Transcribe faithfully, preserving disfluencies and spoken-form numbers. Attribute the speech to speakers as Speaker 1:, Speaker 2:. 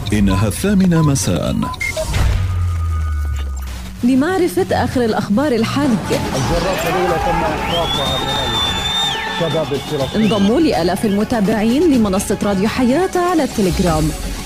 Speaker 1: إنها الثامنة مساء.
Speaker 2: لمعرفة آخر الأخبار الحالية
Speaker 3: الجرات الأولى تم إحراقها من الشباب الفلسطيني.
Speaker 2: انضموا لآلاف المتابعين لمنصة راديو حياة على التليجرام.